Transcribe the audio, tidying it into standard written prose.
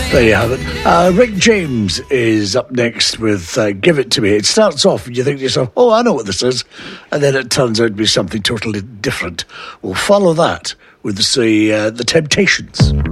There you have it. Rick James is up next with Give It To Me. It starts off and you think to yourself, oh, I know what this is. And then it turns out to be something totally different. We'll follow that with, say, The Temptations.